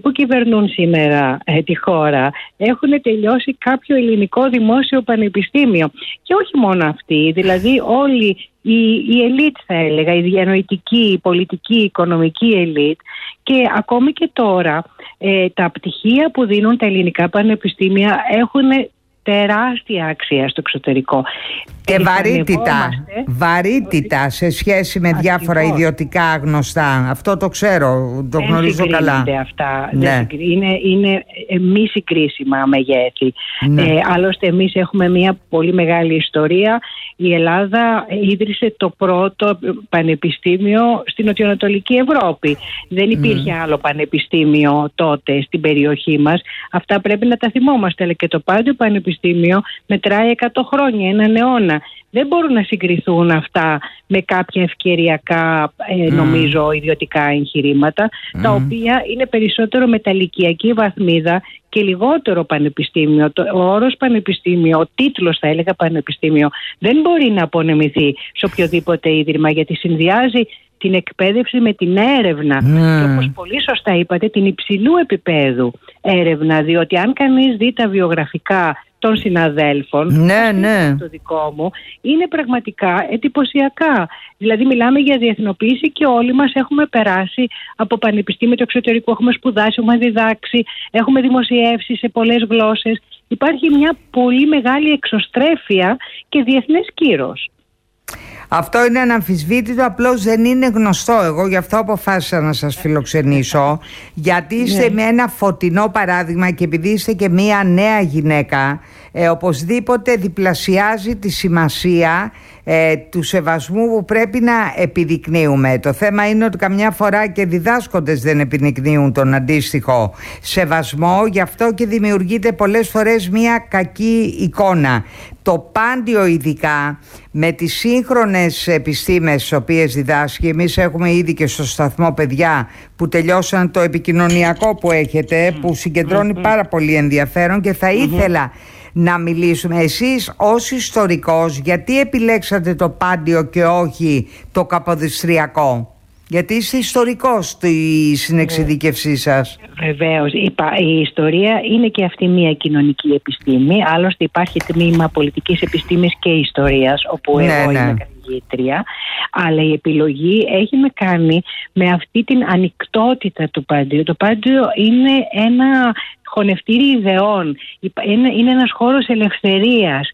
που κυβερνούν σήμερα τη χώρα έχουν τελειώσει κάποιο ελληνικό δημόσιο πανεπιστήμιο. Και όχι μόνο αυτοί, δηλαδή όλοι η ελίτ, θα έλεγα, η διανοητική, η πολιτική, η οικονομική ελίτ. Και ακόμη και τώρα τα πτυχία που δίνουν τα ελληνικά πανεπιστήμια έχουν τεράστια αξία στο εξωτερικό. Και βαρύτητα σε σχέση με διάφορα ιδιωτικά γνωστά. Αυτό το ξέρω, το γνωρίζω καλά. Αυτά. Ναι. Είναι μη συγκρίσιμα μεγέθη. Ναι. Άλλωστε εμείς έχουμε μια πολύ μεγάλη ιστορία. Η Ελλάδα ίδρυσε το πρώτο πανεπιστήμιο στην νοτιοανατολική Ευρώπη. Δεν υπήρχε άλλο πανεπιστήμιο τότε στην περιοχή μας. Αυτά πρέπει να τα θυμόμαστε. Αλλά και το Πάντιο Πανεπιστήμιο μετράει 100 χρόνια, έναν αιώνα. Δεν μπορούν να συγκριθούν αυτά με κάποια ευκαιριακά, νομίζω, ιδιωτικά εγχειρήματα, τα οποία είναι περισσότερο μεταλλικιακή βαθμίδα και λιγότερο πανεπιστήμιο. Ο όρος πανεπιστήμιο, ο τίτλος, θα έλεγα, πανεπιστήμιο, δεν μπορεί να απονεμηθεί σε οποιοδήποτε ίδρυμα, γιατί συνδυάζει την εκπαίδευση με την έρευνα και, όπως πολύ σωστά είπατε, την υψηλού επίπεδου έρευνα, διότι αν κανείς δει τα βιογραφικά των συναδέλφων, το δικό μου, είναι πραγματικά εντυπωσιακά. Δηλαδή μιλάμε για διεθνοποίηση και όλοι μας έχουμε περάσει από πανεπιστήμια του εξωτερικού, έχουμε σπουδάσει, έχουμε διδάξει, έχουμε δημοσιεύσει σε πολλές γλώσσες. Υπάρχει μια πολύ μεγάλη εξωστρέφεια και διεθνές κύρος. Αυτό είναι αναμφισβήτητο, απλώς δεν είναι γνωστό. Εγώ γι' αυτό αποφάσισα να σας φιλοξενήσω, γιατί είστε με ένα φωτεινό παράδειγμα και επειδή είστε και μία νέα γυναίκα, οπωσδήποτε διπλασιάζει τη σημασία του σεβασμού που πρέπει να επιδεικνύουμε. Το θέμα είναι ότι καμιά φορά και διδάσκοντες δεν επιδεικνύουν τον αντίστοιχο σεβασμό, γι' αυτό και δημιουργείται πολλές φορές μία κακή εικόνα. Το Πάντιο, ειδικά με τις σύγχρονες επιστήμες τις οποίες διδάσκει, εμείς έχουμε ήδη και στο σταθμό παιδιά που τελειώσαν το επικοινωνιακό που έχετε, που συγκεντρώνει πάρα πολύ ενδιαφέρον, και θα ήθελα να μιλήσουμε. Εσείς ως ιστορικός, γιατί επιλέξατε το Πάντιο και όχι το Καποδιστριακό? Γιατί είστε ιστορικός στη συνεξειδίκευσή σας. Βεβαίως. Η ιστορία είναι και αυτή μια κοινωνική επιστήμη. Άλλωστε υπάρχει τμήμα πολιτικής επιστήμης και ιστορίας, όπου εγώ είμαι καθηγήτρια. Αλλά η επιλογή έχει να κάνει με αυτή την ανοιχτότητα του Πάντιου. Το Πάντιο είναι ένα χωνευτήρι ιδεών, είναι ένας χώρος ελευθερίας,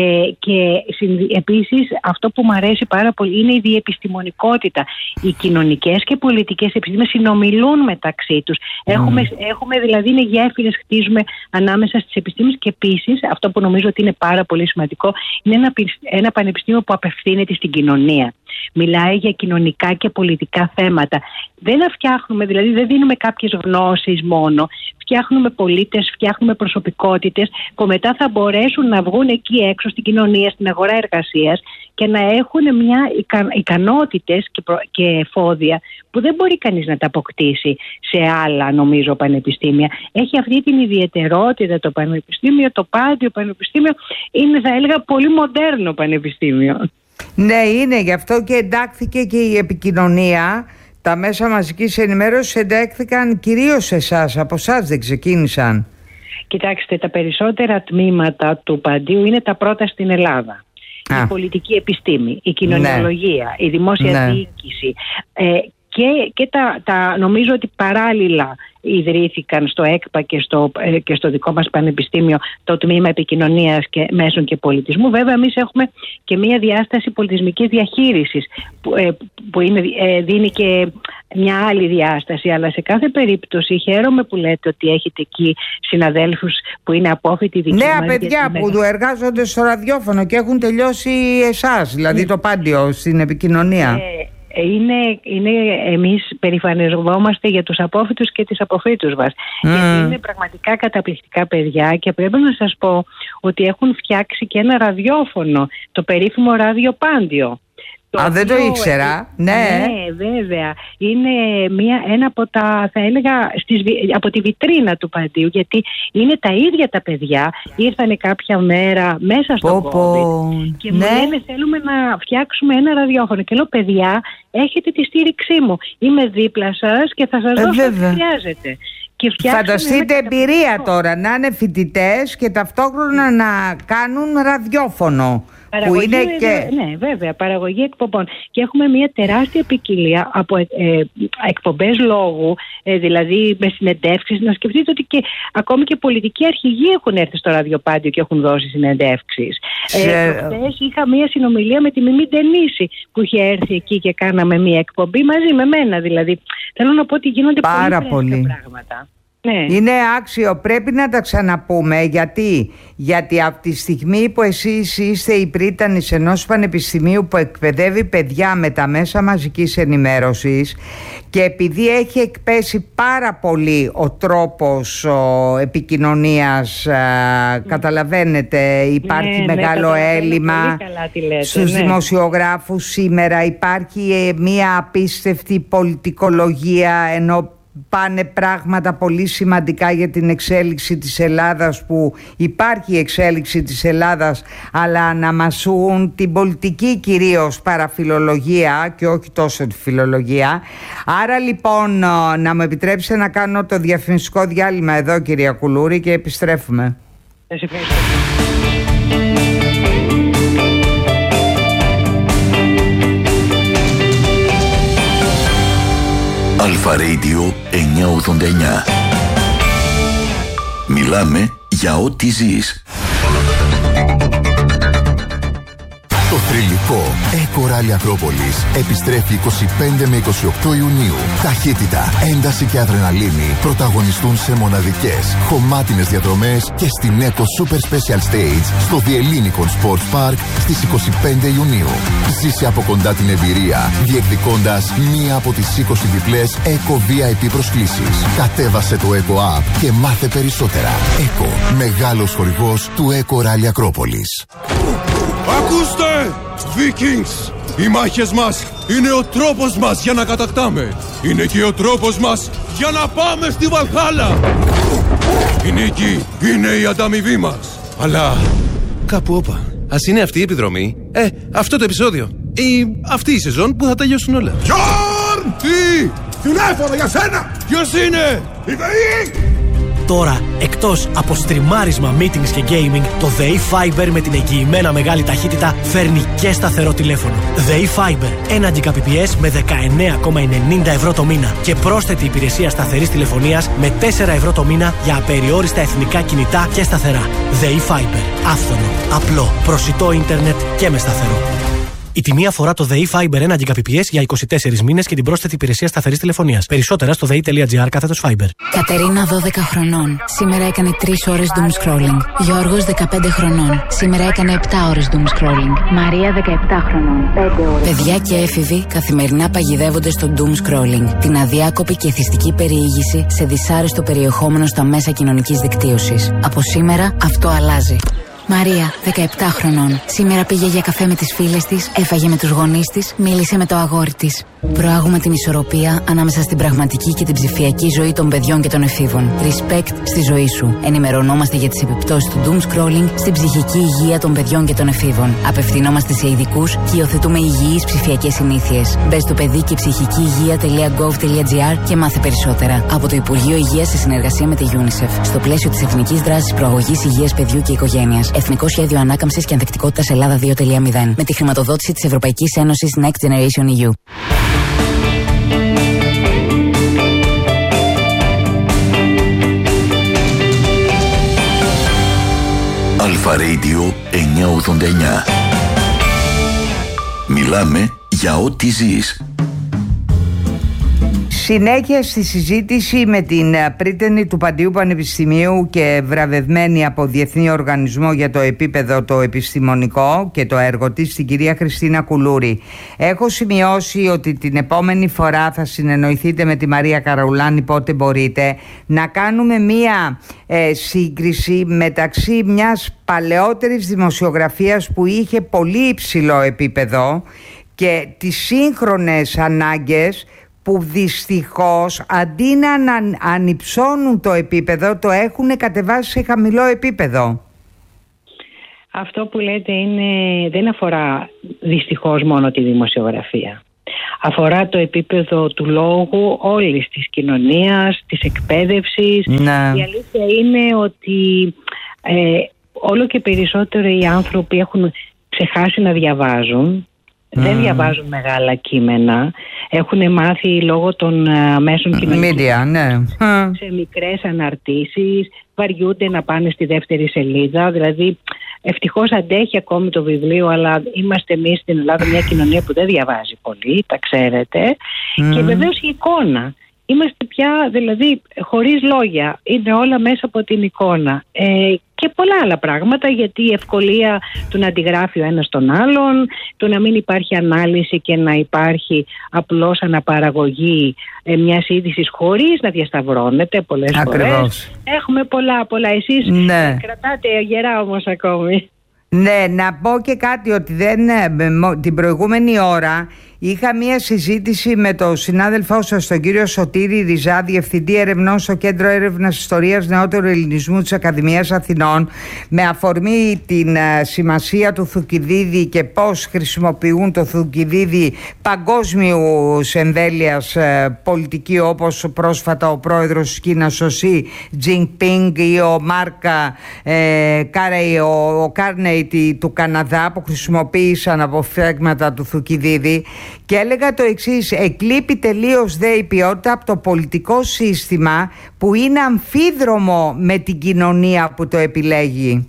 και επίσης αυτό που μου αρέσει πάρα πολύ είναι η διεπιστημονικότητα. Οι κοινωνικές και πολιτικές επιστήμες συνομιλούν μεταξύ τους. Έχουμε δηλαδή, είναι γέφυρες, χτίζουμε ανάμεσα στις επιστήμες, και επίσης αυτό που νομίζω ότι είναι πάρα πολύ σημαντικό είναι ένα πανεπιστήμιο που απευθύνεται στην κοινωνία. Μιλάει για κοινωνικά και πολιτικά θέματα. Δεν φτιάχνουμε, δηλαδή δεν δίνουμε κάποιες γνώσεις μόνο. Φτιάχνουμε πολίτες, φτιάχνουμε προσωπικότητες που μετά θα μπορέσουν να βγουν εκεί έξω στην κοινωνία, στην αγορά εργασίας και να έχουν μια ικανότητες και εφόδια που δεν μπορεί κανείς να τα αποκτήσει σε άλλα, νομίζω, πανεπιστήμια. Έχει αυτή την ιδιαιτερότητα το πανεπιστήμιο, το Πάντιο Πανεπιστήμιο είναι, θα έλεγα, πολύ μοντέρνο πανεπιστήμιο. Ναι, είναι, γι' αυτό και εντάχθηκε και η επικοινωνία. Τα μέσα μαζικής ενημέρωσης εντάχθηκαν κυρίως σε εσάς, από εσάς δεν ξεκίνησαν? Κοιτάξτε, τα περισσότερα τμήματα του Παντίου είναι τα πρώτα στην Ελλάδα. Η πολιτική επιστήμη, η κοινωνιολογία, η δημόσια διοίκηση, και νομίζω ότι παράλληλα ιδρύθηκαν στο ΕΚΠΑ και στο δικό μας πανεπιστήμιο το τμήμα επικοινωνίας και μέσων και πολιτισμού. Βέβαια, εμείς έχουμε και μία διάσταση πολιτισμικής διαχείρισης που δίνει και μια άλλη διάσταση, αλλά σε κάθε περίπτωση χαίρομαι που λέτε ότι έχετε εκεί συναδέλφους που είναι απόφοιτοι δικοί μας. Νέα παιδιά που εργάζονται στο ραδιόφωνο και έχουν τελειώσει εσάς, δηλαδή το Πάντιο στην επικοινωνία. Εμείς περηφανευόμαστε για τους απόφοιτους και τις αποφοίτους μας. Γιατί είναι πραγματικά καταπληκτικά παιδιά και πρέπει να σας πω ότι έχουν φτιάξει και ένα ραδιόφωνο, το περίφημο Ράδιο Πάντιο, Δεν το ήξερα. Ναι, βέβαια. Είναι ένα από τα, θα έλεγα, από τη βιτρίνα του Παντίου, γιατί είναι τα ίδια τα παιδιά. Ήρθανε κάποια μέρα μέσα στο COVID και μου λένε θέλουμε να φτιάξουμε ένα ραδιόφωνο. Και λέω, παιδιά, έχετε τη στήριξή μου. Είμαι δίπλα σας και θα σας δώσω ό,τι χρειάζεται. Φανταστείτε εμπειρία τώρα, να είναι φοιτητές και ταυτόχρονα να κάνουν ραδιόφωνο. Παραγωγή, που είναι ναι, βέβαια, παραγωγή εκπομπών. Και έχουμε μια τεράστια ποικιλία από εκπομπές λόγου, δηλαδή με συνεντεύξεις. Να σκεφτείτε ότι ακόμη και πολιτικοί αρχηγοί έχουν έρθει στο ραδιοπάντιο και έχουν δώσει συνεντεύξεις. Χθες είχα μια συνομιλία με τη Μιμή Ντενίση που είχε έρθει εκεί και κάναμε μια εκπομπή μαζί με μένα. Δηλαδή, θέλω να πω ότι γίνονται πολύ πράγματα. Ναι. Είναι άξιο, πρέπει να τα ξαναπούμε. Γιατί από τη στιγμή που εσείς είστε η πρίτανης ενός πανεπιστημίου που εκπαιδεύει παιδιά με τα μέσα μαζικής ενημέρωσης, και επειδή έχει εκπέσει πάρα πολύ ο τρόπος επικοινωνίας, καταλαβαίνετε, υπάρχει μεγάλο έλλειμμα στους δημοσιογράφους σήμερα. Υπάρχει μια απίστευτη πολιτικολογία, ενώ πάνε πράγματα πολύ σημαντικά για την εξέλιξη της Ελλάδας, που υπάρχει εξέλιξη της Ελλάδας, αλλά αναμασούν την πολιτική κυρίως παραφιλολογία και όχι τόσο τη φιλολογία. Άρα λοιπόν να μου επιτρέψετε να κάνω το διαφημιστικό διάλειμμα εδώ, κυρία Κουλούρη, και επιστρέφουμε. Αλφα Radio 989. Μιλάμε για ό,τι ζεις. Το θρυλικό Eco Rally Ακρόπολης επιστρέφει 25 με 28 Ιουνίου. Ταχύτητα, ένταση και αδρεναλίνη πρωταγωνιστούν σε μοναδικές, χωμάτινες διαδρομές και στην Eco Super Special Stage στο The Ellinikon Sports Park στις 25 Ιουνίου. Ζήσε από κοντά την εμπειρία, διεκδικώντας μία από τις 20 διπλές Eco VIP προσκλήσεις. Κατέβασε το Eco App και μάθε περισσότερα. Eco, μεγάλος χορηγός του Eco Rally Ακρόπολης. Ακούστε! Vikings! Οι μάχες μας είναι ο τρόπος μας για να κατακτάμε. Είναι και ο τρόπος μας για να πάμε στη Βαλχάλα. Η νίκη είναι η ανταμοιβή μας. Αλλά κάπου όπα. Ας είναι αυτή η επιδρομή, αυτό το επεισόδιο, ή αυτή η σεζόν που θα τελειώσουν όλα. Γιόρν! Τι! Τηλέφωνο για σένα! Ποιος είναι? Η ΔΕΗ! Τώρα, εκτός από στριμάρισμα, meetings και gaming, το ΔΕΗ Fiber με την εγγυημένα μεγάλη ταχύτητα φέρνει και σταθερό τηλέφωνο. ΔΕΗ Fiber, 1 Gbps με 19,90 ευρώ το μήνα και πρόσθετη υπηρεσία σταθερής τηλεφωνίας με 4 ευρώ το μήνα για απεριόριστα εθνικά κινητά και σταθερά. ΔΕΗ Fiber, άφθονο, απλό, προσιτό ίντερνετ και με σταθερό. Η τιμή αφορά το ΔΕΗ Fiber 1 Gbps για 24 μήνες και την πρόσθετη υπηρεσία σταθερής τηλεφωνίας. Περισσότερα στο dei.gr/Fiber. Κατερίνα, 12 χρονών. Σήμερα έκανε 3 ώρες doom scrolling. Γιώργος, 15 χρονών. Σήμερα έκανε 7 ώρες doom scrolling. Μαρία, 17 χρονών. 5 ώρες. Παιδιά και έφηβοι καθημερινά παγιδεύονται στο doom scrolling, την αδιάκοπη και εθιστική περιήγηση σε δυσάρεστο περιεχόμενο στα μέσα κοινωνικής δικτύωσης. Από σήμερα αυτό αλλάζει. Μαρία, 17 χρονών. Σήμερα πήγε για καφέ με τις φίλες της, έφαγε με τους γονείς της, μίλησε με το αγόρι της. Προάγουμε την ισορροπία ανάμεσα στην πραγματική και την ψηφιακή ζωή των παιδιών και των εφήβων. Respect στη ζωή σου. Ενημερωνόμαστε για τις επιπτώσεις του doom scrolling στην ψυχική υγεία των παιδιών και των εφήβων. Απευθυνόμαστε σε ειδικούς και υιοθετούμε υγιείς ψηφιακές συνήθειες. Μπες στο παιδί και ψυχική υγεία.gov.gr και μάθε περισσότερα. Από το Υπουργείο Υγείας σε συνεργασία με τη UNICEF. Στο πλαίσιο της Εθνικής Δράσης Προαγωγής Υγείας Παιδιού και Οικογένειας. Εθνικό Σχέδιο Ανάκαμψης και Ανθεκτικότητας Ελλάδα 2.0. Με τη χρηματοδότηση της Ευρωπαϊκής Ένωσης Next Generation EU. Αλφα Radio 989. Μιλάμε για ό,τι ζεις. Συνέχεια στη συζήτηση με την πρίτανη του Παντίου Πανεπιστημίου και βραβευμένη από Διεθνή Οργανισμό για το επίπεδο το επιστημονικό και το έργο της, την κυρία Χριστίνα Κουλούρη. Έχω σημειώσει ότι την επόμενη φορά θα συνεννοηθείτε με τη Μαρία Καραουλάνη, πότε μπορείτε, να κάνουμε μία σύγκριση μεταξύ μιας παλαιότερης δημοσιογραφίας που είχε πολύ υψηλό επίπεδο και τις σύγχρονες ανάγκες που δυστυχώς αντί να ανυψώνουν το επίπεδο, το έχουν κατεβάσει σε χαμηλό επίπεδο. Αυτό που λέτε δεν αφορά δυστυχώς μόνο τη δημοσιογραφία. Αφορά το επίπεδο του λόγου όλης της κοινωνίας, της εκπαίδευσης. Ναι. Η αλήθεια είναι ότι όλο και περισσότερο οι άνθρωποι έχουν ξεχάσει να διαβάζουν. Δεν διαβάζουν μεγάλα κείμενα. Έχουν μάθει λόγω των μέσων κοινωνικών σε μικρές αναρτήσεις. Βαριούνται να πάνε στη δεύτερη σελίδα. Δηλαδή ευτυχώς αντέχει ακόμη το βιβλίο, αλλά είμαστε εμείς στην Ελλάδα μια κοινωνία που δεν διαβάζει πολύ, τα ξέρετε. Και βεβαίως η εικόνα. Είμαστε πια δηλαδή χωρίς λόγια. Είναι όλα μέσα από την εικόνα. Και πολλά άλλα πράγματα, γιατί η ευκολία του να αντιγράφει ο ένας τον άλλον, του να μην υπάρχει ανάλυση και να υπάρχει απλώς αναπαραγωγή μιας είδησης χωρίς να διασταυρώνεται πολλές φορές. Έχουμε πολλά. Εσείς κρατάτε γερά όμως ακόμη. Ναι, να πω και κάτι, ότι την προηγούμενη ώρα είχα μία συζήτηση με τον συνάδελφό σας, τον κύριο Σωτήρη Ριζά, Διευθυντή Ερευνών στο Κέντρο Έρευνας Ιστορίας Νεότερου Ελληνισμού της Ακαδημίας Αθηνών, με αφορμή την σημασία του Θουκυδίδη και πώς χρησιμοποιούν το Θουκυδίδη παγκόσμιους εμβέλειας πολιτική, όπως πρόσφατα ο πρόεδρος της Κίνας, ο Σι Τζινπίνγκ, ή ο Μάρκα ο Κάρνεϊ του Καναδά, που χρησιμοποίησαν αποφθέγματα του Θουκυδίδη. Και έλεγα το εξής: εκλείπει τελείως η ποιότητα από το πολιτικό σύστημα, που είναι αμφίδρομο με την κοινωνία που το επιλέγει.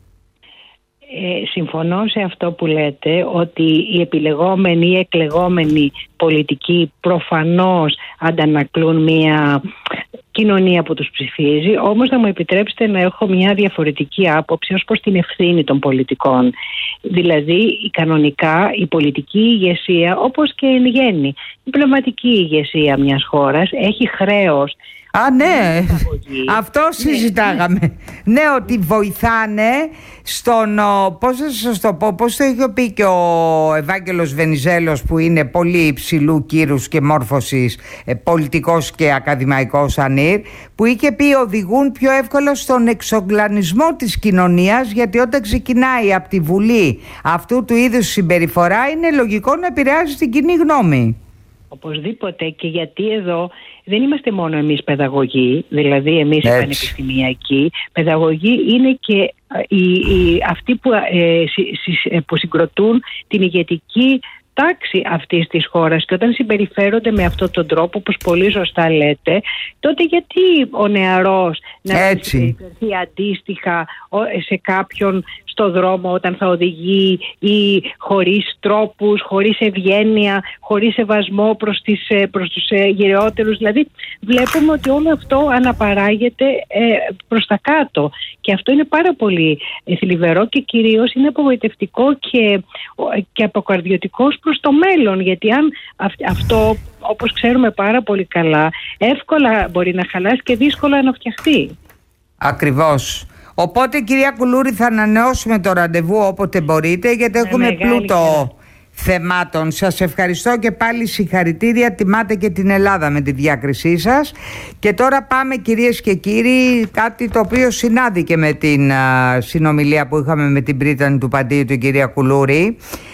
Συμφωνώ σε αυτό που λέτε, ότι οι επιλεγόμενοι ή εκλεγόμενοι πολιτικοί προφανώς αντανακλούν μια κοινωνία που τους ψηφίζει. Όμως να μου επιτρέψετε να έχω μια διαφορετική άποψη ως προς την ευθύνη των πολιτικών. Δηλαδή κανονικά η πολιτική ηγεσία, όπως και εν γέννη η πνευματική ηγεσία μιας χώρας, έχει χρέος. Ναι, αυτό συζητάγαμε. Ναι, ότι βοηθάνε στον, πώς θα σας το πω, πώς το είχε πει και ο Ευάγγελος Βενιζέλος, που είναι πολύ υψηλού κύρους και μόρφωσης, πολιτικός και ακαδημαϊκός ανήρ, που είχε πει οδηγούν πιο εύκολα στον εξογκλανισμό της κοινωνίας, γιατί όταν ξεκινάει από τη Βουλή αυτού του είδους συμπεριφορά, είναι λογικό να επηρεάζει την κοινή γνώμη. Οπωσδήποτε, και γιατί εδώ δεν είμαστε μόνο εμείς παιδαγωγοί, δηλαδή εμείς οι πανεπιστημιακοί. Παιδαγωγοί είναι και αυτοί που συγκροτούν την ηγετική τάξη αυτής της χώρας, και όταν συμπεριφέρονται με αυτόν τον τρόπο, όπως πολύ σωστά λέτε, τότε γιατί ο νεαρός να συμπεριφερθεί αντίστοιχα σε κάποιον στο δρόμο όταν θα οδηγεί, ή χωρίς τρόπους, χωρίς ευγένεια, χωρίς σεβασμό προς τους γεραιότερους. Δηλαδή βλέπουμε ότι όλο αυτό αναπαράγεται προς τα κάτω, και αυτό είναι πάρα πολύ θλιβερό, και κυρίως είναι απογοητευτικό και αποκαρδιωτικό προς το μέλλον, γιατί αν αυτό, όπως ξέρουμε πάρα πολύ καλά, εύκολα μπορεί να χαλάσει και δύσκολα να φτιαχτεί. Ακριβώς. Οπότε, κυρία Κουλούρη, θα ανανεώσουμε το ραντεβού όποτε μπορείτε, γιατί έχουμε πλούτο θεμάτων. Σας ευχαριστώ και πάλι, συγχαρητήρια. Τιμάτε και την Ελλάδα με τη διάκρισή σας. Και τώρα πάμε, κυρίες και κύριοι, κάτι το οποίο συνάδηκε με την συνομιλία που είχαμε με την πρίτανη του Παντίου, την κυρία Κουλούρη.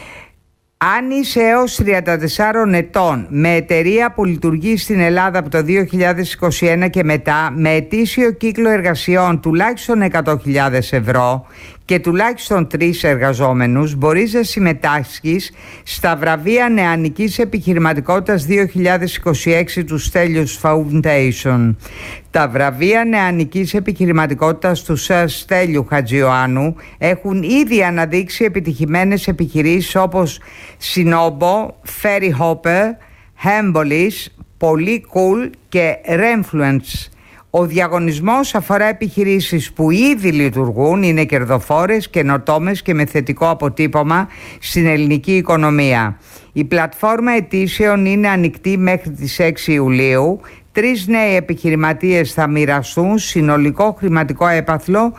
Αν είσαι έως 34 ετών, με εταιρεία που λειτουργεί στην Ελλάδα από το 2021 και μετά, με ετήσιο κύκλο εργασιών τουλάχιστον 100.000 ευρώ και τουλάχιστον 3 εργαζόμενους, μπορείς να συμμετάσχεις στα βραβεία νεανικής επιχειρηματικότητας 2026 του Στέλιους Foundation. Τα βραβεία νεανικής επιχειρηματικότητας του Στέλιου Χατζιωάννου έχουν ήδη αναδείξει επιτυχημένες επιχειρήσεις όπως Sinobo, Ferry Hopper, Hembolis, Πολύ Cool και Renfluence. Ο διαγωνισμός αφορά επιχειρήσεις που ήδη λειτουργούν, είναι κερδοφόρες, καινοτόμες και με θετικό αποτύπωμα στην ελληνική οικονομία. Η πλατφόρμα αιτήσεων είναι ανοιχτή μέχρι τις 6 Ιουλίου. 3 νέοι επιχειρηματίες θα μοιραστούν συνολικό χρηματικό έπαθλο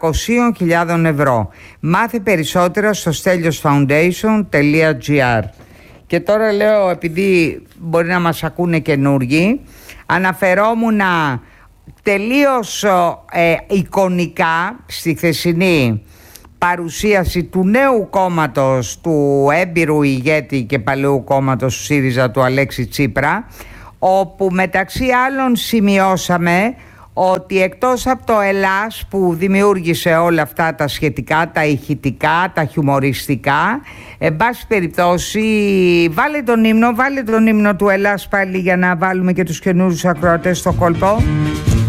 300.000 ευρώ. Μάθε περισσότερα στο steliosfoundation.gr. και τώρα λέω επειδή μπορεί να μας ακούνε καινούργοι, αναφερόμουν τελείως εικονικά στη χθεσινή παρουσίαση του νέου κόμματος, του έμπειρου ηγέτη και παλαιού κόμματος του ΣΥΡΙΖΑ, του Αλέξη Τσίπρα, όπου μεταξύ άλλων σημειώσαμε ότι εκτός από το Ελλάς που δημιούργησε όλα αυτά τα σχετικά, τα ηχητικά, τα χιουμοριστικά, εν πάση περιπτώσει βάλε τον ύμνο του Ελλάς πάλι για να βάλουμε και τους καινούριους ακροατές στο κόλπο.